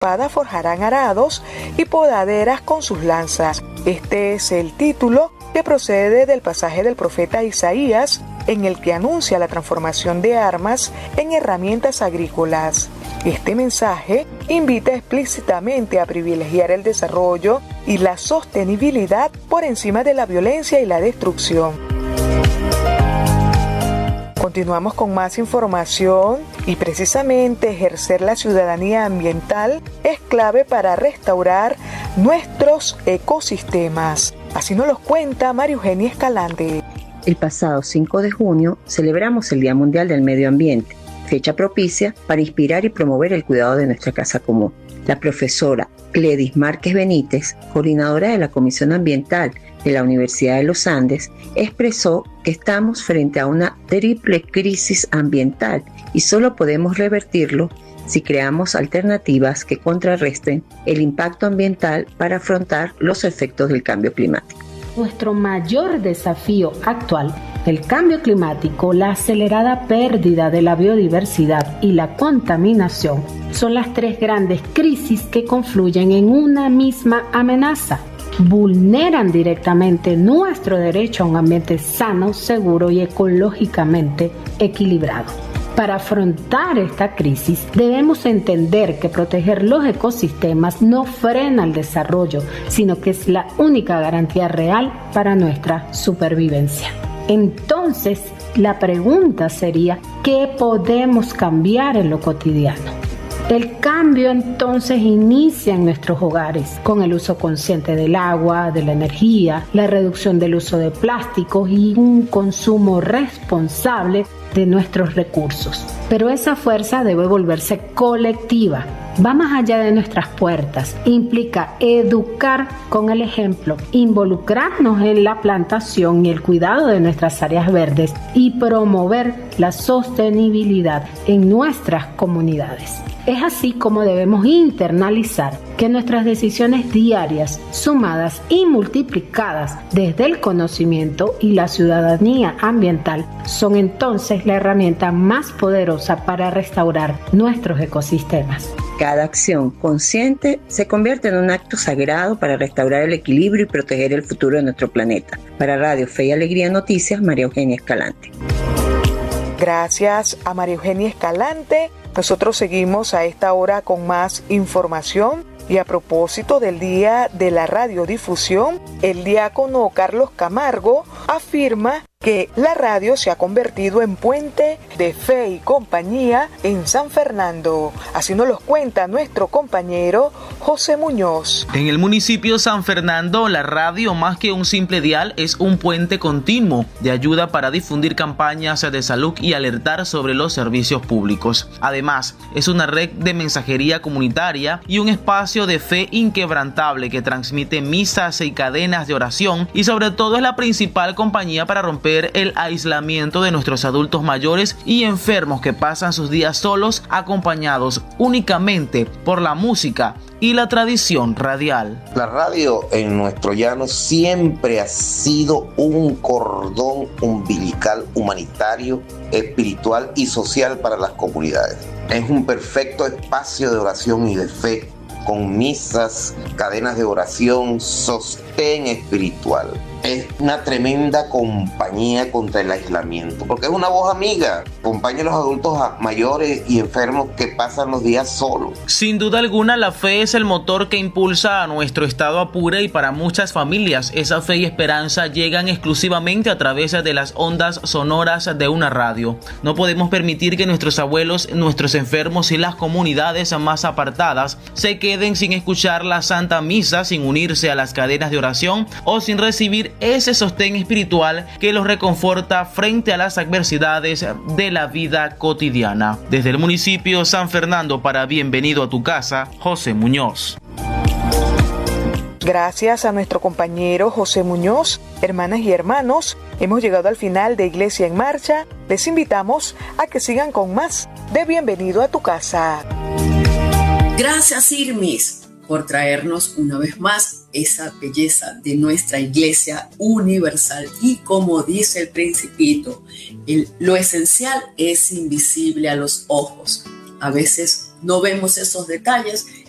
espada forjarán arados y podaderas con sus lanzas. Este es el título que procede del pasaje del profeta Isaías, en el que anuncia la transformación de armas en herramientas agrícolas. Este mensaje invita explícitamente a privilegiar el desarrollo y la sostenibilidad por encima de la violencia y la destrucción. Continuamos con más información y precisamente ejercer la ciudadanía ambiental es clave para restaurar nuestros ecosistemas. Así nos lo cuenta María Eugenia Escalante. El pasado 5 de junio celebramos el Día Mundial del Medio Ambiente, fecha propicia para inspirar y promover el cuidado de nuestra casa común. La profesora Gledis Márquez Benítez, coordinadora de la Comisión Ambiental de la Universidad de los Andes, expresó que estamos frente a una triple crisis ambiental y solo podemos revertirlo si creamos alternativas que contrarresten el impacto ambiental para afrontar los efectos del cambio climático. Nuestro mayor desafío actual, el cambio climático, la acelerada pérdida de la biodiversidad y la contaminación, son las tres grandes crisis que confluyen en una misma amenaza. Vulneran directamente nuestro derecho a un ambiente sano, seguro y ecológicamente equilibrado. Para afrontar esta crisis, debemos entender que proteger los ecosistemas no frena el desarrollo, sino que es la única garantía real para nuestra supervivencia. Entonces, la pregunta sería, ¿qué podemos cambiar en lo cotidiano? El cambio entonces inicia en nuestros hogares, con el uso consciente del agua, de la energía, la reducción del uso de plásticos y un consumo responsable de nuestros recursos. Pero esa fuerza debe volverse colectiva, va más allá de nuestras puertas, implica educar con el ejemplo, involucrarnos en la plantación y el cuidado de nuestras áreas verdes y promover la sostenibilidad en nuestras comunidades. Es así como debemos internalizar que nuestras decisiones diarias, sumadas y multiplicadas desde el conocimiento y la ciudadanía ambiental, son entonces la herramienta más poderosa para restaurar nuestros ecosistemas. Cada acción consciente se convierte en un acto sagrado para restaurar el equilibrio y proteger el futuro de nuestro planeta. Para Radio Fe y Alegría Noticias, María Eugenia Escalante. Gracias a María Eugenia Escalante. Nosotros seguimos a esta hora con más información y a propósito del Día de la Radiodifusión, el diácono Carlos Camargo afirma que la radio se ha convertido en puente de fe y compañía en San Fernando. Así nos lo cuenta nuestro compañero José Muñoz. En el municipio San Fernando, la radio, más que un simple dial, es un puente continuo de ayuda para difundir campañas de salud y alertar sobre los servicios públicos. Además, es una red de mensajería comunitaria y un espacio de fe inquebrantable que transmite misas y cadenas de oración, y sobre todo es la principal compañía para romper el aislamiento de nuestros adultos mayores y enfermos que pasan sus días solos, acompañados únicamente por la música y la tradición radial. La radio en nuestro llano siempre ha sido un cordón umbilical humanitario, espiritual y social para las comunidades. Es un perfecto espacio de oración y de fe, con misas, cadenas de oración, sostén espiritual. Es una tremenda compañía contra el aislamiento, porque es una voz amiga, acompaña a los adultos mayores y enfermos que pasan los días solos. Sin duda alguna, la fe es el motor que impulsa a nuestro estado Apure, y para muchas familias esa fe y esperanza llegan exclusivamente a través de las ondas sonoras de una radio. No podemos permitir que nuestros abuelos, nuestros enfermos y las comunidades más apartadas se queden sin escuchar la Santa Misa, sin unirse a las cadenas de oración o sin recibir ese sostén espiritual que los reconforta frente a las adversidades de la vida cotidiana. Desde el municipio San Fernando, para Bienvenido a tu Casa, José Muñoz. Gracias a nuestro compañero José Muñoz. Hermanas y hermanos, hemos llegado al final de Iglesia en Marcha. Les invitamos a que sigan con más de Bienvenido a tu Casa. Gracias, Irmis, por traernos una vez más esa belleza de nuestra Iglesia universal. Y como dice el Principito, lo esencial es invisible a los ojos. A veces no vemos esos detalles